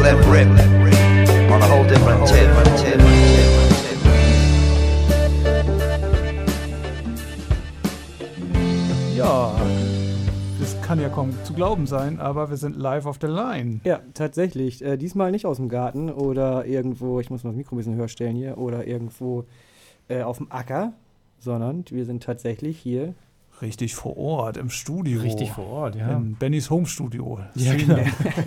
let rip on a whole different tip. Ja, das kann ja kaum zu glauben sein, aber wir sind live auf der Line. Ja, tatsächlich. Diesmal nicht aus dem Garten oder irgendwo, ich muss mal das Mikro ein bisschen höher stellen hier, oder irgendwo auf dem Acker, sondern wir sind tatsächlich hier. Richtig vor Ort, im Studio. Richtig vor Ort, ja. In Bennys Home Studio. Ja, genau.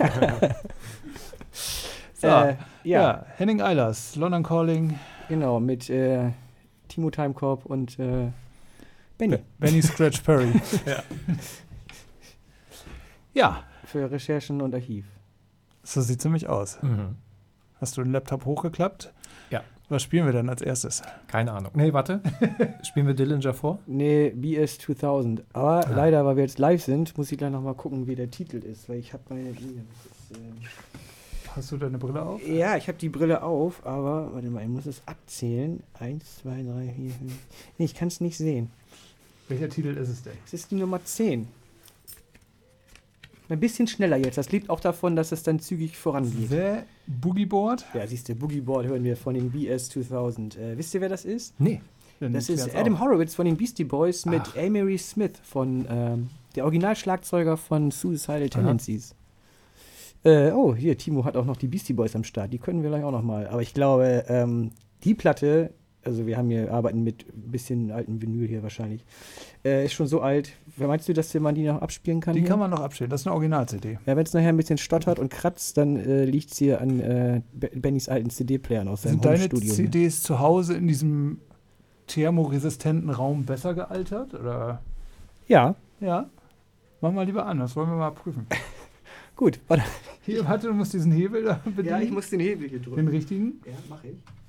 So, ja, Henning Eilers, London Calling. genau, mit Timo Timecorp und Benny. Benny Scratch Perry. Ja, Für Recherchen und Archiv. so sieht ziemlich aus. Mhm. Hast du den Laptop hochgeklappt? Ja. Was spielen wir denn als erstes? Keine Ahnung. Nee, warte. Spielen wir Dillinger vor? Nee, BS 2000. Aber leider, weil wir jetzt live sind, muss ich gleich nochmal gucken, wie der Titel ist, weil ich habe meine... Hast du deine Brille auf? Ja, ich habe die Brille auf, aber, warte mal, ich muss es abzählen. 1, 2, 3, 4, 5. Nee, ich kann es nicht sehen. Welcher Titel ist es denn? Es ist die Nummer 10. Ein bisschen schneller jetzt. Das liegt auch davon, dass es dann zügig vorangeht. The Boogie Board? Ja, siehst du, Boogie Board hören wir von den BS 2000. Wisst ihr, wer das ist? Nee. Das ist Adam Horowitz von den Beastie Boys mit Amory Smith von der Originalschlagzeuger von Suicidal Tendencies. Hier, Timo hat auch noch die Beastie Boys am Start. Die können wir gleich auch noch mal. Aber ich glaube, die Platte, also wir haben hier arbeiten mit ein bisschen alten Vinyl hier wahrscheinlich, ist schon so alt. Meinst du, dass man die noch abspielen kann? Die hier? kann man noch abstellen. Das ist eine Original-CD. Ja, wenn es nachher ein bisschen stottert und kratzt, dann liegt es hier an Bennys alten CD-Playern aus seinem Sind deine Home-Studio. CDs zu Hause in diesem thermoresistenten Raum besser gealtert? Oder? Ja, Ja. Mach mal lieber an, das wollen wir mal prüfen. gut. Warte. Hier, warte, du musst diesen Hebel da bedienen. Ja, ich muss den Hebel hier drücken. Den richtigen. Ja, mach ich.